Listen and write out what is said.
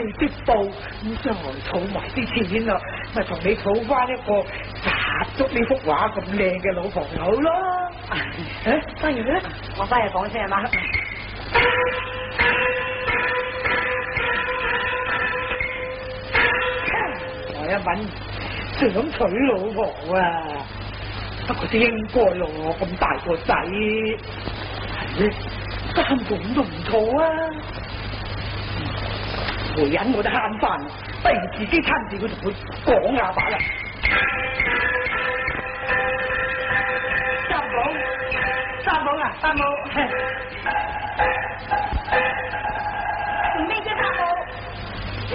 啲布，咁將來儲埋啲錢啦，咪同你儲翻一個踏足呢幅畫咁靚嘅老婆友咯。 當然啦，我翻入房先係嘛。 我一問想娶老婆啊，不過都應該咯，咁大個仔，係咧3種都唔錯啊。回人我都慳翻，不如自己親自去同佢講下把啦。三寶啊，三寶。